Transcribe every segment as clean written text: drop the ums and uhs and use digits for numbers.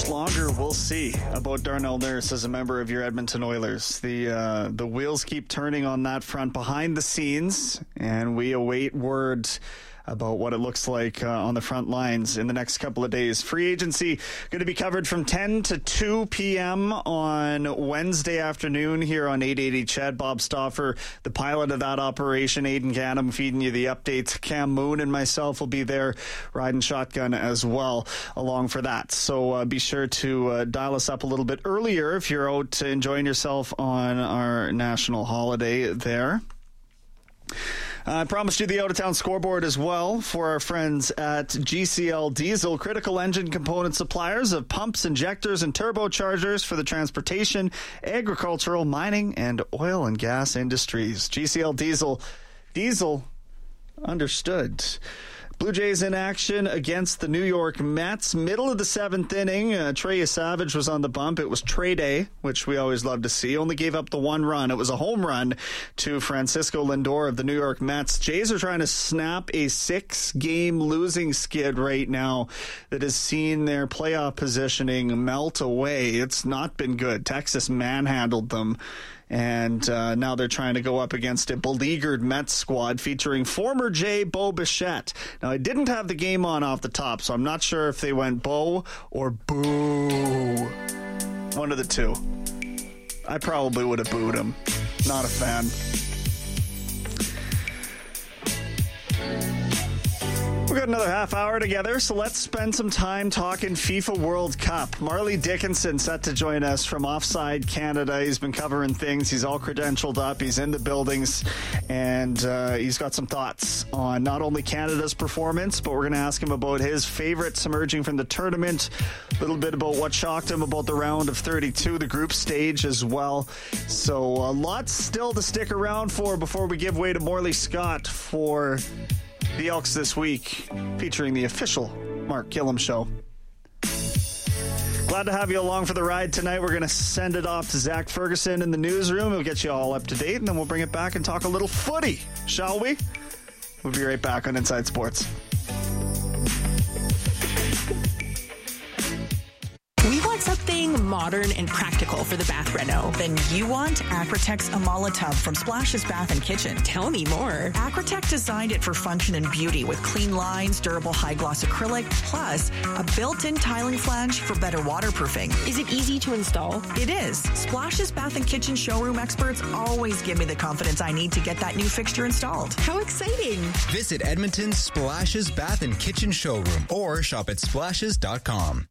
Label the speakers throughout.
Speaker 1: much longer, we'll see, about Darnell Nurse as a member of your Edmonton Oilers. The wheels keep turning on that front behind the scenes, and we await word about what it looks like on the front lines in the next couple of days. Free agency going to be covered from 10 to 2 p.m. on Wednesday afternoon here on 880 Ched. Bob Stauffer, the pilot of that operation. Aidan Gannam feeding you the updates. Cam Moon and myself will be there riding shotgun as well along for that. So be sure to dial us up a little bit earlier if you're out enjoying yourself on our national holiday there. I promised you the out-of-town scoreboard as well for our friends at GCL Diesel, critical engine component suppliers of pumps, injectors, and turbochargers for the transportation, agricultural, mining, and oil and gas industries. GCL Diesel. Diesel understood. Blue Jays in action against the New York Mets. Middle of the seventh inning, Trey Savage was on the bump. It was Trey Day, which we always love to see. Only gave up the one run. It was a home run to Francisco Lindor of the New York Mets. Jays are trying to snap a 6-game losing skid right now that has seen their playoff positioning melt away. It's not been good. Texas manhandled them. And now they're trying to go up against a beleaguered Mets squad featuring former Jay Bo Bichette. Now, I didn't have the game on off the top, so I'm not sure if they went Bo or boo. One of the two. I probably would have booed him. Not a fan. We've got another half hour together, so let's spend some time talking FIFA World Cup. Marley Dickinson set to join us from Offside Canada. He's been covering things. He's all credentialed up. He's in the buildings, and he's got some thoughts on not only Canada's performance, but we're going to ask him about his favorites emerging from the tournament, a little bit about what shocked him about the round of 32, the group stage as well. So lots still to stick around for before we give way to Morley Scott for the Elks This Week, featuring the official Mark Killam Show. Glad to have you along for the ride tonight. We're going to send it off to Zach Ferguson in the newsroom. He'll get you all up to date, and then we'll bring it back and talk a little footy, shall we? We'll be right back on Inside Sports.
Speaker 2: We want something modern and practical for the bath reno.
Speaker 3: Then you want Acrotex Amala Tub from Splashes Bath and Kitchen.
Speaker 2: Tell me more.
Speaker 3: Acrotech designed it for function and beauty with clean lines, durable high-gloss acrylic, plus a built-in tiling flange for better waterproofing.
Speaker 2: Is it easy to install?
Speaker 3: It is. Splashes Bath and Kitchen showroom experts always give me the confidence I need to get that new fixture installed.
Speaker 2: How exciting.
Speaker 4: Visit Edmonton's Splashes Bath and Kitchen showroom or shop at splashes.com.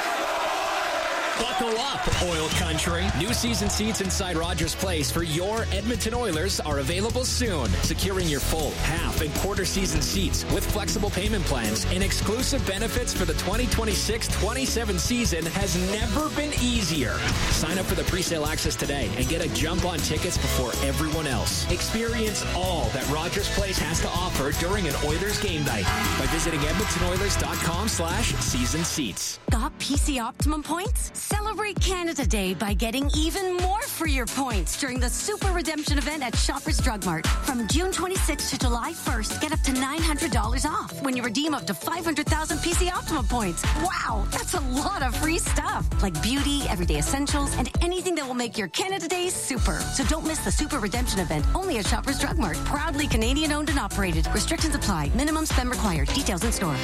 Speaker 5: Buckle up, Oil Country. New season seats inside Rogers Place for your Edmonton Oilers are available soon. Securing your full, half, and quarter season seats with flexible payment plans and exclusive benefits for the 2026-27 season has never been easier. Sign up for the pre-sale access today and get a jump on tickets before everyone else. Experience all that Rogers Place has to offer during an Oilers game night by visiting EdmontonOilers.com/season seats.
Speaker 6: Got PC Optimum points? Celebrate Canada Day by getting even more for your points during the Super Redemption event at Shoppers Drug Mart. From June 26th to July 1st, get up to $900 off when you redeem up to 500,000 PC Optimum points. Wow, that's a lot of free stuff, like beauty, everyday essentials, and anything that will make your Canada Day super. So don't miss the Super Redemption event, only at Shoppers Drug Mart. Proudly Canadian owned and operated. Restrictions apply. Minimum spend required. Details in store.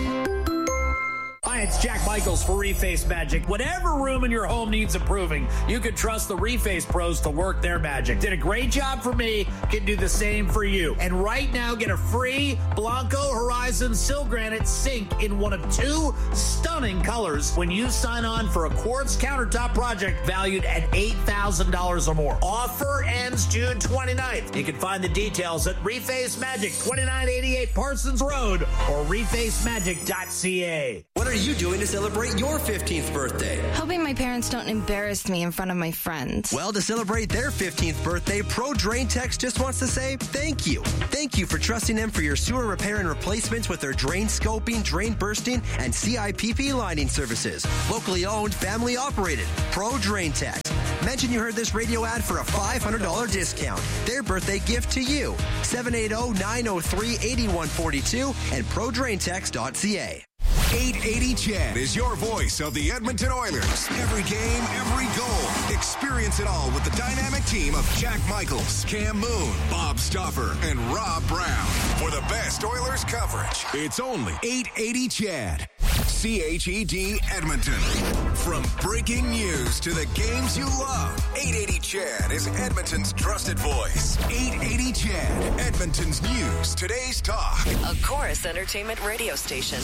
Speaker 7: Hi, it's Jack Michaels for Reface Magic. Whatever room in your home needs improving, you can trust the Reface pros to work their magic. Did a great job for me, can do the same for you. And right now, get a free Blanco Horizon Silgranite sink in one of 2 stunning colors when you sign on for a quartz countertop project valued at $8,000 or more. Offer ends June 29th. You can find the details at Reface Magic, 2988 Parsons Road or refacemagic.ca.
Speaker 8: What are you doing to celebrate your 15th birthday?
Speaker 9: Hoping my parents don't embarrass me in front of my friends.
Speaker 8: Well, to celebrate their 15th birthday, Pro Drain Techs just wants to say thank you. Thank you for trusting them for your sewer repair and replacements with their drain scoping, drain bursting, and CIPP lining services. Locally owned, family operated. Pro Drain Techs. Mention you heard this radio ad for a $500 discount. Their birthday gift to you. 780-903-8142 and ProDrainTechs.ca.
Speaker 10: 880 CHED is your voice of the Edmonton Oilers. Every game, every goal. Experience it all with the dynamic team of Jack Michaels, Cam Moon, Bob Stauffer, and Rob Brown. For the best Oilers coverage, it's only 880 CHED. CHED Edmonton. From breaking news to the games you love, 880 CHED is Edmonton's trusted voice. 880 CHED, Edmonton's news, today's talk.
Speaker 11: A Chorus Entertainment radio station.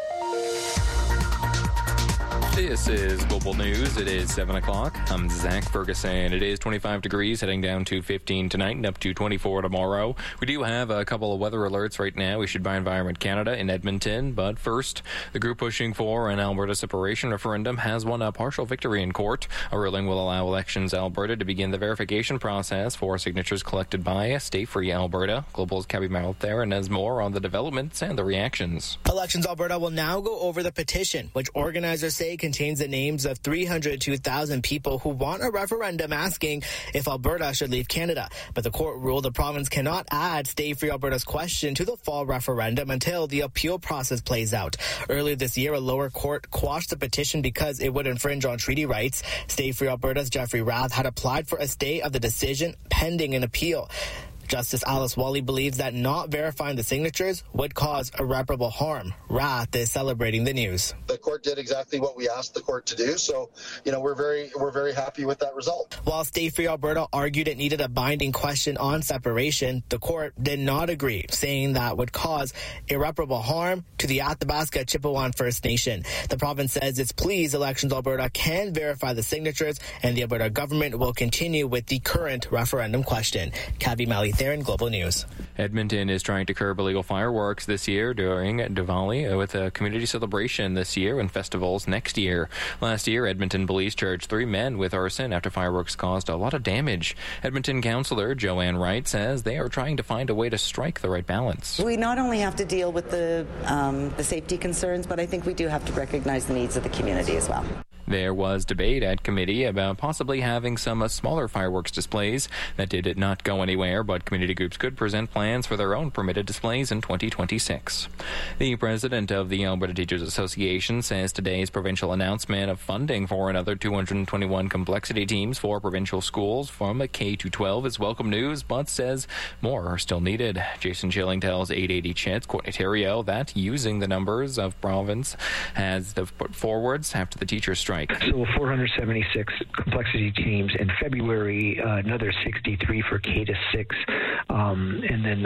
Speaker 12: This is Global News. It is 7 o'clock. I'm Zach Ferguson. It is 25 degrees, heading down to 15 tonight and up to 24 tomorrow. We do have a couple of weather alerts right now issued by Environment Canada in Edmonton. But first, the group pushing for an Alberta separation referendum has won a partial victory in court. A ruling will allow Elections Alberta to begin the verification process for signatures collected by Stay Free Alberta. Global's Cabby Mouth there and has more on the developments and the reactions.
Speaker 13: Elections Alberta will now go over the petition, which organizers say contains the names of 302,000 people who want a referendum asking if Alberta should leave Canada. But the court ruled the province cannot add Stay Free Alberta's question to the fall referendum until the appeal process plays out. Earlier this year, a lower court quashed the petition because it would infringe on treaty rights. Stay Free Alberta's Jeffrey Rath had applied for a stay of the decision pending an appeal. Justice Alice Wally believes that not verifying the signatures would cause irreparable harm. Rath is celebrating the news.
Speaker 14: The court did exactly what we asked the court to do, so we're very happy with that result.
Speaker 13: While Stay Free Alberta argued it needed a binding question on separation, the court did not agree, saying that would cause irreparable harm to the Athabasca Chippewan First Nation. The province says it's pleased Elections Alberta can verify the signatures, and the Alberta government will continue with the current referendum question. Cabby Malley there in Global News.
Speaker 12: Edmonton is trying to curb illegal fireworks this year during Diwali with a community celebration this year and festivals next year. Last year, Edmonton police charged 3 men with arson after fireworks caused a lot of damage. Edmonton councillor Joanne Wright says they are trying to find a way to strike the right balance.
Speaker 15: We not only have to deal with the safety concerns, but I think we do have to recognize the needs of the community as well.
Speaker 12: There was debate at committee about possibly having some smaller fireworks displays. That did not go anywhere, but community groups could present plans for their own permitted displays in 2026. The president of the Alberta Teachers Association says today's provincial announcement of funding for another 221 complexity teams for provincial schools from K-12 is welcome news, but says more are still needed. Jason Schilling tells 880 CHED's Courtney Theriault that using the numbers of province has put forwards after the teachers strike.
Speaker 16: So 476 complexity teams in February, another 63 for K-6, and then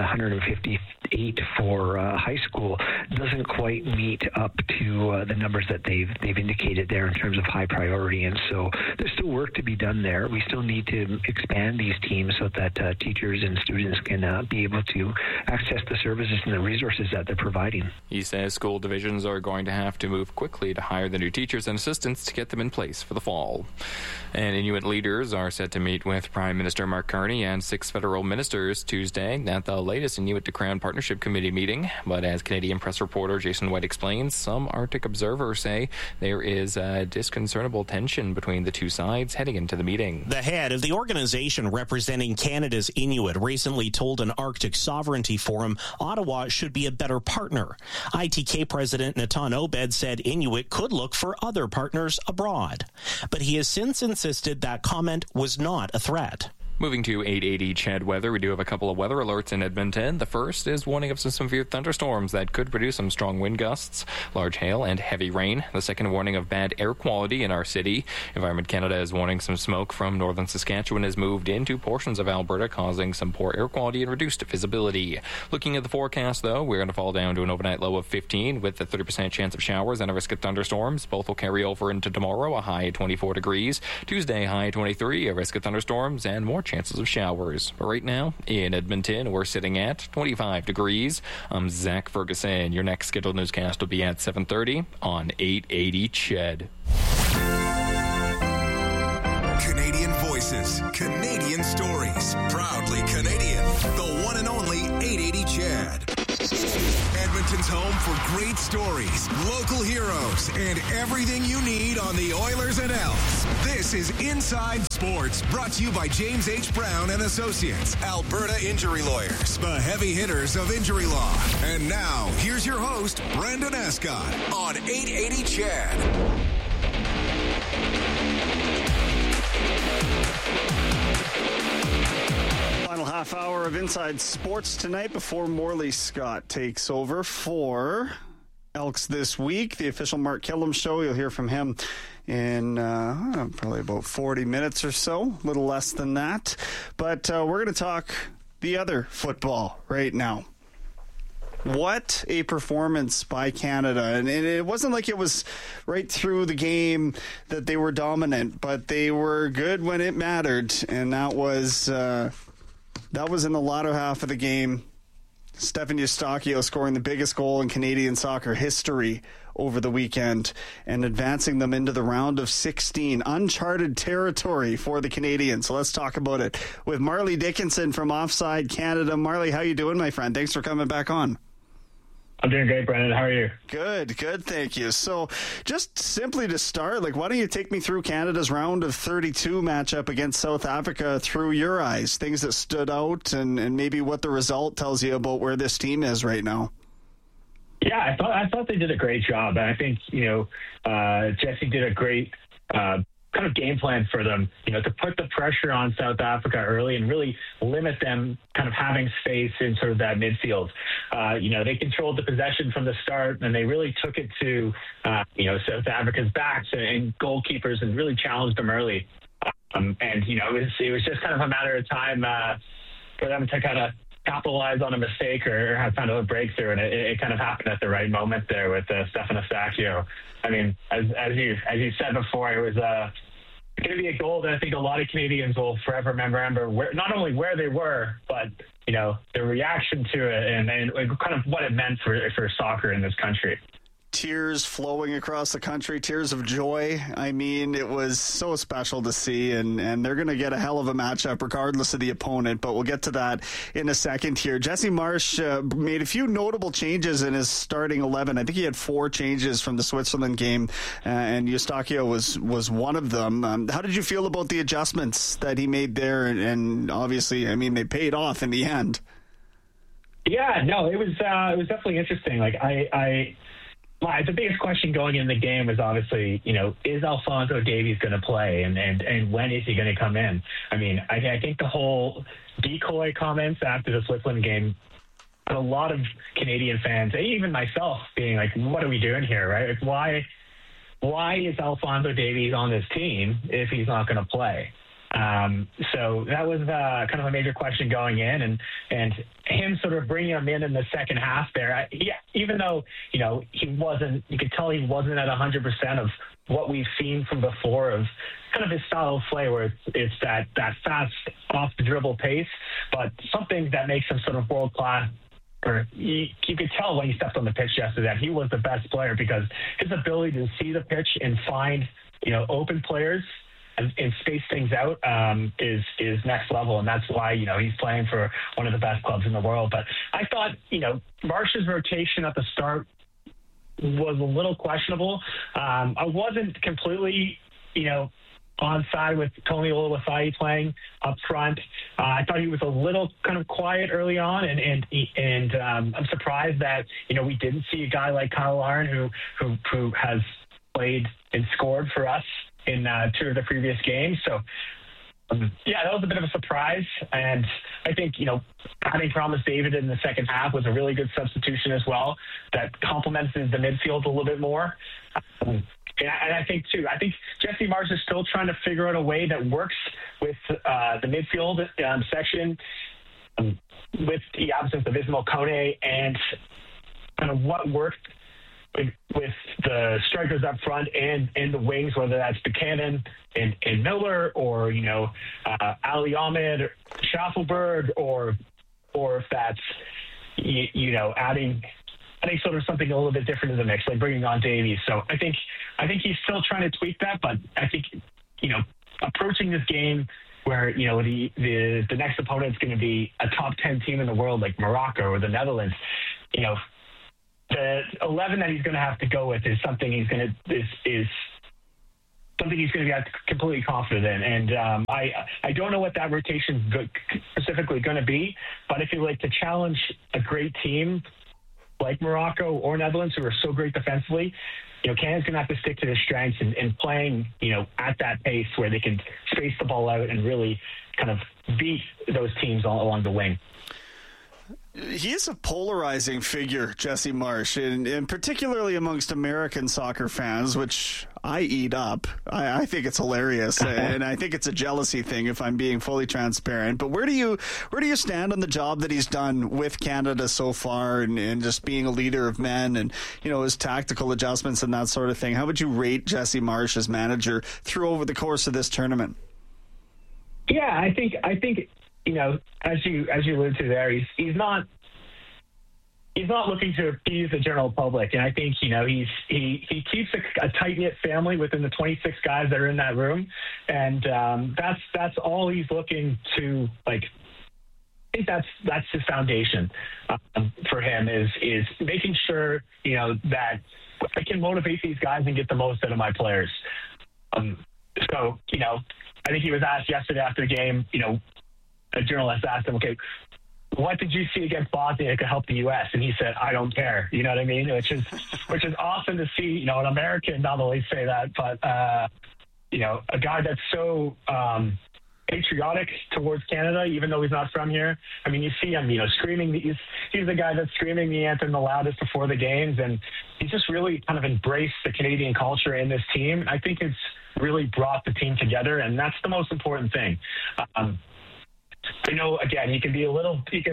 Speaker 16: 158 for high school. Doesn't quite meet up to the numbers that they've indicated there in terms of high priority, and so there's still work to be done there. We still need to expand these teams so that teachers and students can be able to access the services and the resources that they're providing.
Speaker 12: He says school divisions are going to have to move quickly to hire the new teachers and assistants to get them in place for the fall. And Inuit leaders are set to meet with Prime Minister Mark Carney and 6 federal ministers Tuesday at the latest Inuit to Crown Partnership Committee meeting. But as Canadian press reporter Jason White explains, some Arctic observers say there is a disconcertable tension between the two sides heading into the meeting.
Speaker 17: The head of the organization representing Canada's Inuit recently told an Arctic Sovereignty Forum Ottawa should be a better partner. ITK President Natan Obed said Inuit could look for other partners abroad. But he has since insisted that comment was not a threat.
Speaker 12: Moving to 880 CHED weather, we do have a couple of weather alerts in Edmonton. The first is warning of some severe thunderstorms that could produce some strong wind gusts, large hail, and heavy rain. The second warning of bad air quality in our city. Environment Canada is warning some smoke from northern Saskatchewan has moved into portions of Alberta, causing some poor air quality and reduced visibility. Looking at the forecast, though, we're going to fall down to an overnight low of 15 with a 30% chance of showers and a risk of thunderstorms. Both will carry over into tomorrow, a high of 24 degrees. Tuesday, high 23, a risk of thunderstorms and more chances of showers. But right now, in Edmonton, we're sitting at 25 degrees. I'm Zach Ferguson. Your next scheduled newscast will be at 7:30 on 880 CHED.
Speaker 10: Canadian voices, Canadian stories, proudly Canadian. The one and only 880 CHED. Edmonton's home for great stories, local heroes, and everything you need on the Oilers and Elks. This is Inside Sports, brought to you by James H. Brown and Associates, Alberta Injury Lawyers, the heavy hitters of injury law. And now, here's your host, Brendan Escott, on 880 CHED.
Speaker 1: Final half hour of Inside Sports tonight before Morley Scott takes over for Elks This Week, the official Mark Killam show. You'll hear from him in probably about 40 minutes or so, a little less than that. But we're going to talk the other football right now. What a performance by Canada. And it wasn't like it was right through the game that they were dominant, but they were good when it mattered. And that was in the latter half of the game. Stefan Eustáquio scoring the biggest goal in Canadian soccer history over the weekend and advancing them into the round of 16. Uncharted territory for the Canadians. So let's talk about it with Marley Dickinson from Offside Canada. Marley, how you doing, my friend? Thanks for coming back on.
Speaker 18: I'm doing great, Brendan. How are you?
Speaker 1: Good, thank you. So just simply to start, why don't you take me through Canada's round of 32 matchup against South Africa through your eyes, things that stood out and maybe what the result tells you about where this team is right now.
Speaker 18: Yeah, I thought they did a great job. And I think, Jesse did a great kind of game plan for them, to put the pressure on South Africa early and really limit them kind of having space in sort of that midfield. They controlled the possession from the start, and they really took it to, South Africa's backs and goalkeepers and really challenged them early. It was just kind of a matter of time for them to kind of capitalize on a mistake or have kind of a breakthrough, and it kind of happened at the right moment there with Stefan Eustáquio. I mean, as you said before, it was going to be a goal that I think a lot of Canadians will forever remember not only where they were, but the reaction to it and kind of what it meant for soccer in this country.
Speaker 1: Tears flowing across the country, tears of joy. I mean, it was so special to see, and they're going to get a hell of a matchup regardless of the opponent, but we'll get to that in a second here. Jesse Marsch made a few notable changes in his starting 11. I think he had 4 changes from the Switzerland game, and Eustáquio was one of them. How did you feel about the adjustments that he made there? And obviously, I mean, they paid off in the end.
Speaker 18: Yeah, no, it was definitely interesting. The biggest question going in the game was obviously, is Alphonso Davies going to play and when is he going to come in? I mean, I think the whole decoy comments after the Switzerland game, a lot of Canadian fans, even myself, being like, what are we doing here, right? Why is Alphonso Davies on this team if he's not going to play? So that was kind of a major question going in, and him sort of bringing him in the second half there. Even though, he wasn't, you could tell he wasn't at 100% of what we've seen from before of kind of his style of play where it's that fast off the dribble pace, but something that makes him sort of world class. Or you could tell when he stepped on the pitch yesterday that he was the best player because his ability to see the pitch and find, open players and space things out is next level, and that's why he's playing for one of the best clubs in the world. But I thought Marsch's rotation at the start was a little questionable. I wasn't completely on side with Tony Oluwaseyi playing up front. I thought he was a little kind of quiet early on, and I'm surprised that we didn't see a guy like Kyle Larin who has played and scored for us in 2 of the previous games. So, that was a bit of a surprise. And I think, having Promise David in the second half was a really good substitution as well that complemented the midfield a little bit more. And I think Jesse Marsch is still trying to figure out a way that works with the midfield section with the absence of Ismail Kone and kind of what worked with the strikers up front and the wings, whether that's Buchanan and Miller or, Ali Ahmed, Schaffelberg, or if that's, adding sort of something a little bit different in the mix, like bringing on Davies. So I think he's still trying to tweak that, but I think, approaching this game where, the next opponent is going to be a top 10 team in the world like Morocco or the Netherlands, the 11 that he's going to have to go with is something he's going to is something he's going to be completely confident in. And I don't know what that rotation is specifically going to be, but if you like to challenge a great team like Morocco or Netherlands, who are so great defensively, Canada's going to have to stick to their strengths and playing, at that pace where they can space the ball out and really kind of beat those teams all along the wing.
Speaker 1: He is a polarizing figure, Jesse Marsch, and particularly amongst American soccer fans, which I eat up. I think it's hilarious, and I think it's a jealousy thing, if I'm being fully transparent. But where do you stand on the job that he's done with Canada so far, and just being a leader of men, and his tactical adjustments and that sort of thing? How would you rate Jesse Marsch as manager through over the course of this tournament?
Speaker 18: Yeah, I think. As you alluded to there, he's not looking to appease the general public, and I think he keeps a tight knit family within the 26 guys that are in that room, and that's all he's looking to like. I think that's his foundation for him is making sure that I can motivate these guys and get the most out of my players. So I think he was asked yesterday after the game. A journalist asked him, okay, what did you see against Bosnia that could help the U.S.? And he said, I don't care. You know what I mean? Which is awesome to see, an American not only say that, but, a guy that's so patriotic towards Canada, even though he's not from here. I mean, you see him, screaming. He's the guy that's screaming the anthem the loudest before the games. And he's just really kind of embraced the Canadian culture in this team. I think it's really brought the team together, and that's the most important thing. I know, again, he can be a little bit,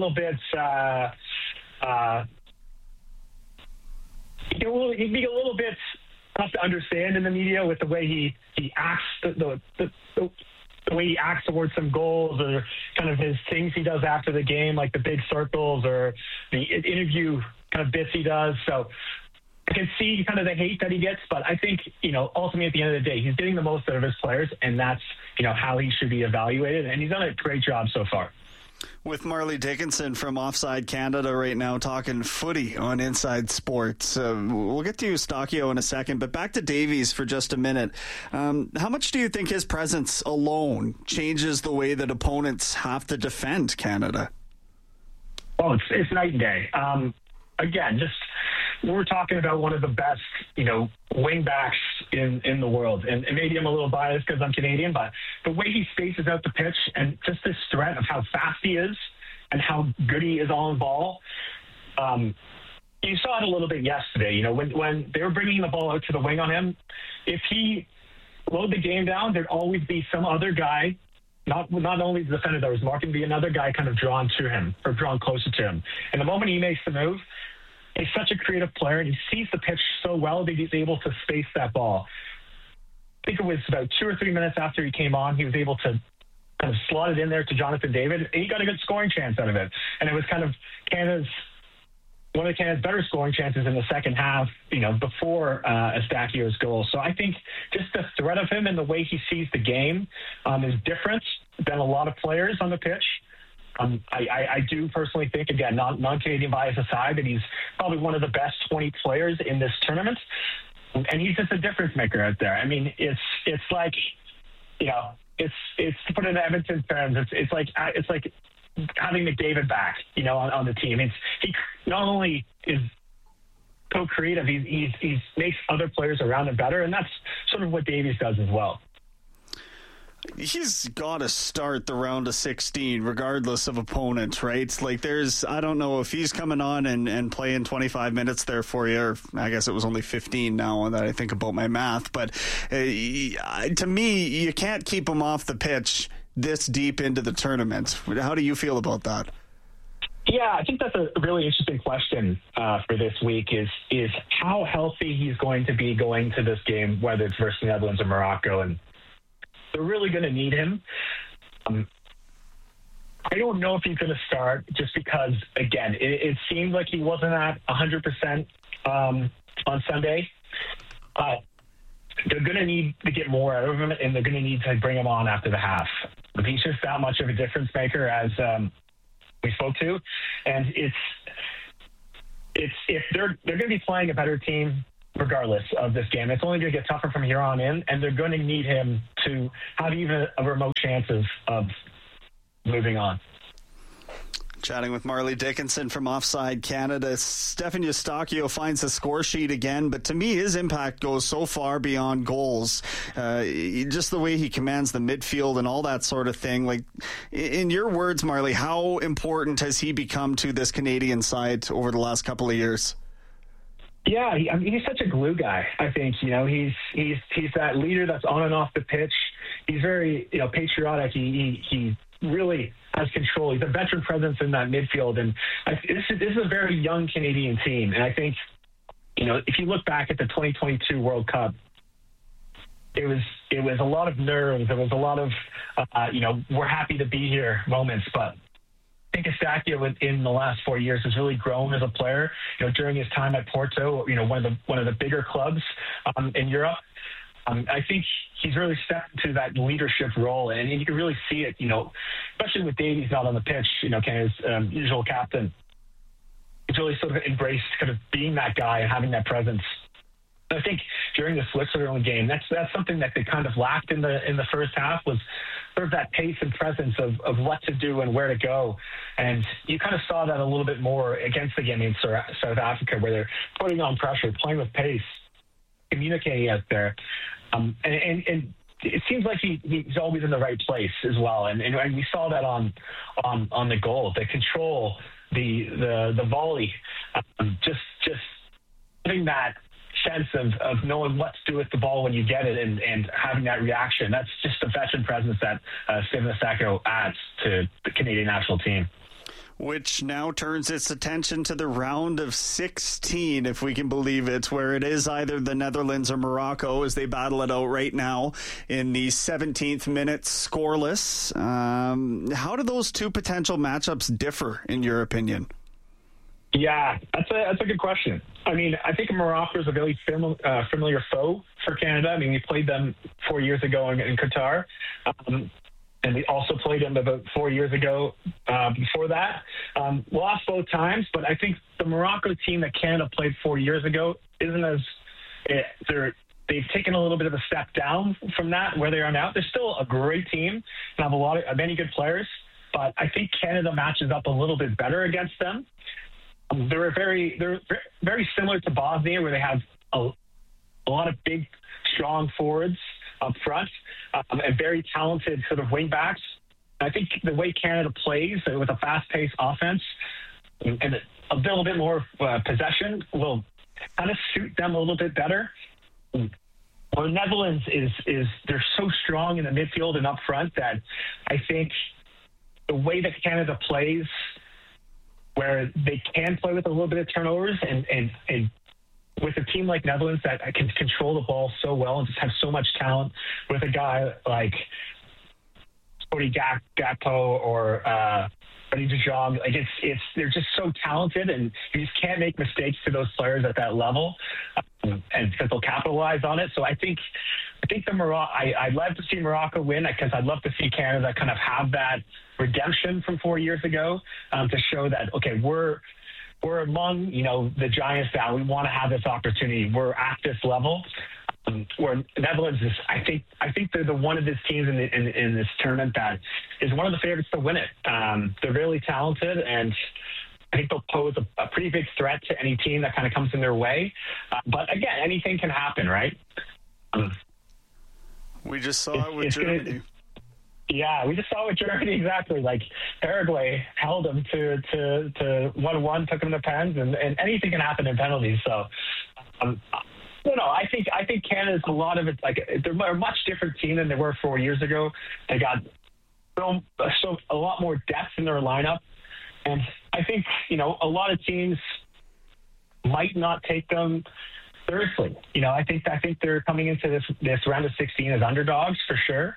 Speaker 18: tough to understand in the media with the way he acts, the way he acts towards some goals, or kind of his things he does after the game, like the big circles or the interview kind of bits he does. So I can see kind of the hate that he gets, but I think, ultimately at the end of the day, he's getting the most out of his players, and that's, how he should be evaluated. And he's done a great job so far.
Speaker 1: With Marley Dickinson from Offside Canada right now talking footy on Inside Sports. We'll get to Eustachio in a second, but back to Davies for just a minute. How much do you think his presence alone changes the way that opponents have to defend Canada?
Speaker 18: Oh, it's night and day. Again, we're talking about one of the best, wing backs in the world. And maybe I'm a little biased because I'm Canadian, but the way he spaces out the pitch and just this threat of how fast he is and how good he is on ball. You saw it a little bit yesterday, when they were bringing the ball out to the wing on him. If he slowed the game down, there'd always be some other guy, not only the defender that was marking, be another guy kind of drawn to him or drawn closer to him. And the moment he makes the move, he's such a creative player, and he sees the pitch so well that he's able to space that ball. I think it was about 2 or 3 minutes after he came on, he was able to kind of slot it in there to Jonathan David, and he got a good scoring chance out of it. And it was kind of one of Canada's better scoring chances in the second half, before Eustachio's goal. So I think just the threat of him and the way he sees the game is different than a lot of players on the pitch. I do personally think, again, non-Canadian bias aside, that he's probably one of the best 20 players in this tournament, and he's just a difference maker out there. I mean, it's like, it's to put it in Edmonton terms, it's like having McDavid back, on the team. He not only is so creative, he makes other players around him better, and that's sort of what Davies does as well.
Speaker 1: He's got to start the round of 16 regardless of opponent, right? Like I don't know if he's coming on and playing 25 minutes there for you, or I guess it was only 15 now that I think about my math, but to me, you can't keep him off the pitch this deep into the tournament. How do you feel about that?
Speaker 18: Yeah, I think that's a really interesting question for this week is how healthy he's going to be going to this game, whether it's versus Netherlands or Morocco, and they're really going to need him. I don't know if he's going to start just because, again, it seemed like he wasn't at 100% on Sunday. They're going to need to get more out of him, and they're going to need to bring him on after the half. He's just that much of a difference maker, as we spoke to. And if they're going to be playing a better team regardless of this game. It's only going to get tougher from here on in, and they're going to need him to have even a remote chance of moving on.
Speaker 1: Chatting with Marley Dickinson from Offside Canada. Stefan Eustáquio finds the score sheet again, but to me his impact goes so far beyond goals. Just the way he commands the midfield and all that sort of thing. Like, in your words, Marley, how important has he become to this Canadian side over the last couple of years?
Speaker 18: Yeah, he's such a glue guy. I think he's that leader that's on and off the pitch. He's very patriotic. He really has control. He's a veteran presence in that midfield, and this is a very young Canadian team. And I think if you look back at the 2022 World Cup, it was a lot of nerves. There was a lot of we're happy to be here moments, but I think Eustáquio in the last 4 years has really grown as a player. During his time at Porto, one of the bigger clubs in Europe. I think he's really stepped into that leadership role, and you can really see it. Especially with Davies not on the pitch, Canada's usual captain. He's really sort of embraced kind of being that guy and having that presence. I think during the Switzerland game, that's something that they kind of lacked in the first half, was sort of that pace and presence of what to do and where to go. And you kind of saw that a little bit more against the game in South Africa, where they're putting on pressure, playing with pace, communicating out there. And it seems like he's always in the right place as well. And we saw that on the goal, the control, the volley, just having that sense of knowing what to do with the ball when you get it and having that reaction. That's just the veteran presence that Stefan Eustáquio adds to the Canadian national team.
Speaker 1: Which now turns its attention to the round of 16, if we can believe it, where it is either the Netherlands or Morocco as they battle it out right now in the 17th minute scoreless. How do those two potential matchups differ, in your opinion?
Speaker 18: Yeah, that's a good question. I mean, I think Morocco is a very familiar foe for Canada. I mean, we played them 4 years ago in Qatar. And we also played them about 4 years ago before that. Lost both times, but I think the Morocco team that Canada played 4 years ago isn't as they've taken a little bit of a step down from that where they are now. They're still a great team and have many good players, but I think Canada matches up a little bit better against them. They're very similar to Bosnia, where they have a lot of big, strong forwards up front, and very talented sort of wing backs. I think the way Canada plays with a fast-paced offense and a little bit more possession will kind of suit them a little bit better. Where Netherlands is they're so strong in the midfield and up front that I think the way that Canada plays, where they can play with a little bit of turnovers and with a team like Netherlands that can control the ball so well and just have so much talent, with a guy like Cody Gakpo or Freddie de Jong, like they're just so talented, and you just can't make mistakes to those players at that level, and because they'll capitalize on it. So I think I'd love to see Morocco win, because I'd love to see Canada kind of have that redemption from 4 years ago, to show that, okay, we're among, the giants now. We want to have this opportunity. We're at this level. Where Netherlands is, I think they're the one of these teams in this tournament that is one of the favorites to win it. They're really talented, and I think they'll pose a pretty big threat to any team that kind of comes in their way. But again, anything can happen, right?
Speaker 1: We just saw it with Germany.
Speaker 18: Yeah, we just saw it with Germany, exactly. Like, Paraguay held them to 1-1, took them to pens, and anything can happen in penalties. So, I think Canada's a lot of it. Like, they're a much different team than they were 4 years ago. They got a lot more depth in their lineup, and I think a lot of teams might not take them seriously. I think they're coming into this round of 16 as underdogs for sure.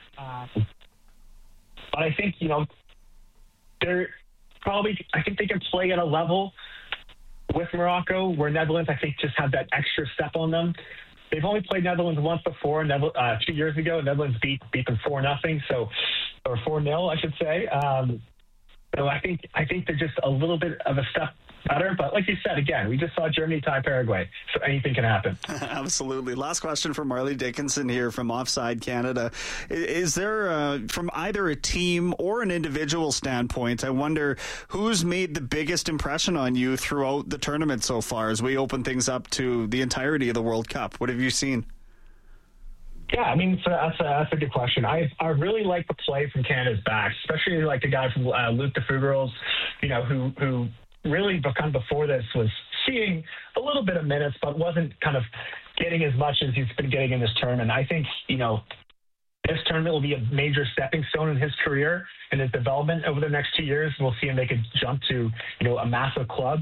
Speaker 18: But I think, they're probably, I think they can play at a level with Morocco, where Netherlands, I think, just have that extra step on them. They've only played Netherlands once before, 2 years ago. Netherlands beat them 4-0, or 4-0, I should say. So I think they're just a little bit of a step better. But like you said, again, we just saw Germany tie Paraguay, so anything can happen.
Speaker 1: Absolutely. Last question from Marley Dickinson here from Offside Canada. Is there, from either a team or an individual standpoint, I wonder who's made the biggest impression on you throughout the tournament so far as we open things up to the entirety of the World Cup? What have you seen?
Speaker 18: Yeah, I mean, that's a good question. I really like the play from Canada's backs, especially like the guy from Luke de Fuggerals, who really kind of before this was seeing a little bit of minutes, but wasn't kind of getting as much as he's been getting in this tournament. I think, this tournament will be a major stepping stone in his career and his development over the next 2 years. We'll see him make a jump to, a massive club.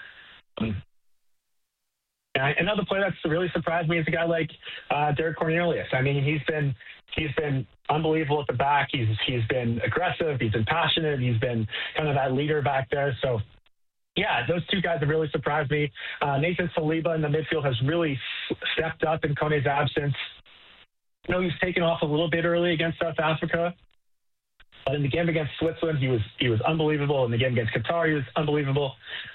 Speaker 18: Another player that's really surprised me is a guy like Derek Cornelius. I mean, he's been unbelievable at the back. He's been aggressive. He's been passionate. He's been kind of that leader back there. So, yeah, those two guys have really surprised me. Nathan Saliba in the midfield has really stepped up in Kone's absence. He was taken off a little bit early against South Africa, but in the game against Switzerland, he was unbelievable. In the game against Qatar, he was unbelievable.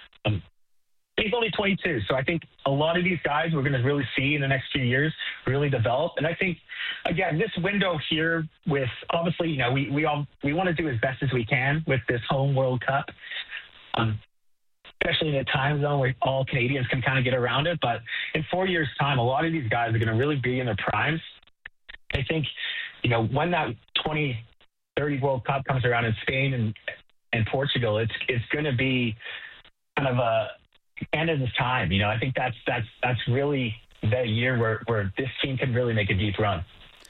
Speaker 18: He's only 22, so I think a lot of these guys we're going to really see in the next few years really develop. And I think, again, this window here with obviously, we want to do as best as we can with this home World Cup, especially in a time zone where all Canadians can kind of get around it. But in 4 years' time, a lot of these guys are going to really be in their primes. I think, when that 2030 World Cup comes around in Spain and Portugal, it's going to be kind of a end of this time. I think that's really the year where this team can really make a deep run.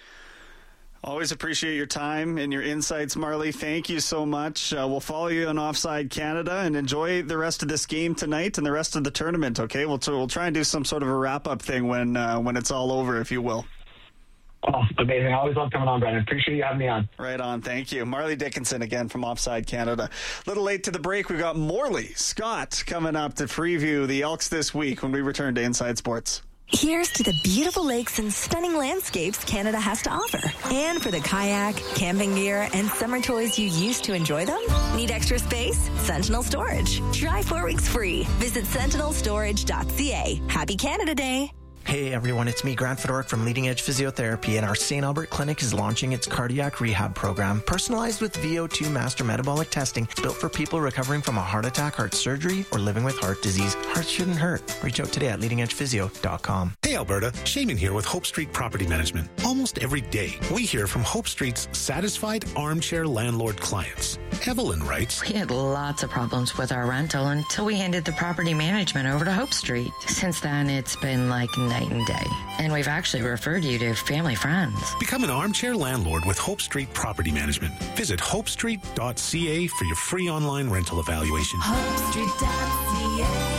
Speaker 1: Always appreciate your time and your insights, Marley. Thank you so much. We'll follow you on Offside Canada and enjoy the rest of this game tonight and the rest of the tournament. Okay, we'll try and do some sort of a wrap-up thing when it's all over, if you will.
Speaker 18: Oh, amazing. I always love coming on, Brendan. Appreciate you having me on.
Speaker 1: Right on. Thank you. Marley Dickinson again from Offside Canada. A little late to the break. We've got Morley Scott coming up to preview the Elks this week when we return to Inside Sports.
Speaker 19: Here's to the beautiful lakes and stunning landscapes Canada has to offer. And for the kayak, camping gear, and summer toys you used to enjoy them? Need extra space? Sentinel Storage. Try 4 weeks free. Visit sentinelstorage.ca. Happy Canada Day.
Speaker 20: Hey everyone, it's me, Grant Fedoruk from Leading Edge Physiotherapy, and our St. Albert Clinic is launching its cardiac rehab program, personalized with VO2 master metabolic testing. It's built for people recovering from a heart attack, heart surgery, or living with heart disease. Hearts shouldn't hurt. Reach out today at leadingedgephysio.com.
Speaker 21: Hey Alberta, Shaman here with Hope Street Property Management. Almost every day, we hear from Hope Street's satisfied armchair landlord clients. Evelyn writes,
Speaker 22: We had lots of problems with our rental until we handed the property management over to Hope Street. Since then, it's been like night and day. And we've actually referred you to family friends.
Speaker 21: Become an armchair landlord with Hope Street Property Management. Visit hopestreet.ca for your free online rental evaluation.
Speaker 19: HopeStreet.ca.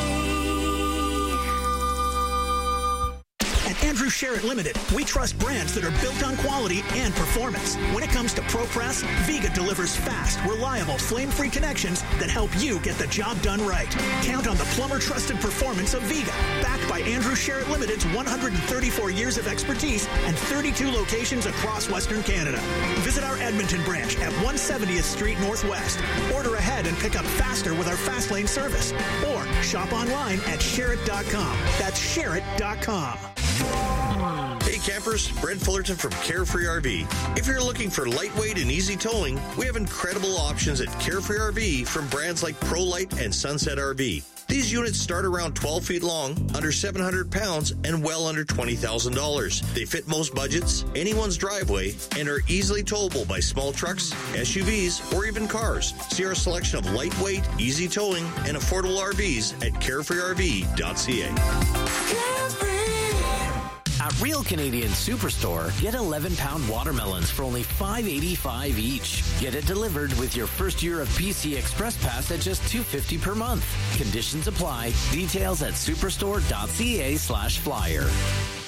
Speaker 23: At Andrew Sherritt Limited, we trust brands that are built on quality and performance. When it comes to ProPress, Viga delivers fast, reliable, flame-free connections that help you get the job done right. Count on the plumber-trusted performance of Viga, backed by Andrew Sherritt Limited's 134 years of expertise and 32 locations across Western Canada. Visit our Edmonton branch at 170th Street Northwest. Order ahead and pick up faster with our Fast Lane service. Or shop online at Sherritt.com. That's Sherritt.com.
Speaker 24: Hey campers, Brent Fullerton from Carefree RV. If you're looking for lightweight and easy towing, we have incredible options at Carefree RV from brands like ProLite and Sunset RV. These units start around 12 feet long, under 700 pounds, and well under $20,000. They fit most budgets, anyone's driveway, and are easily towable by small trucks, SUVs, or even cars. See our selection of lightweight, easy towing, and affordable RVs at carefreerv.ca.
Speaker 25: At Real Canadian Superstore, get 11-pound watermelons for only $5.85 each. Get it delivered with your first year of PC Express Pass at just $2.50 per month. Conditions apply. Details at superstore.ca/flyer.